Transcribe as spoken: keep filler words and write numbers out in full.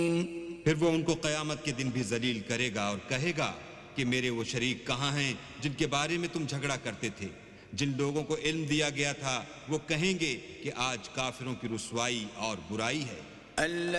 फिर वो उनको क़यामत के दिन भी जलील करेगा और कहेगा कि मेरे वो शरीक कहाँ हैं जिनके बारे में तुम झगड़ा करते थे। जिन लोगों को इल्म दिया गया था वो कहेंगे कि आज काफिरों की रुसवाई और बुराई है।